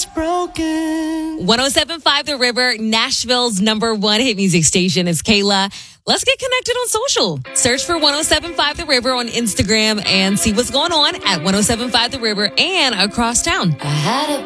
is broken. 107.5 The River, Nashville's #1 hit music station. It's Kayla. Let's get connected on social. Search for 107.5 The River on Instagram and see what's going on at 107.5 The River and across town. I had a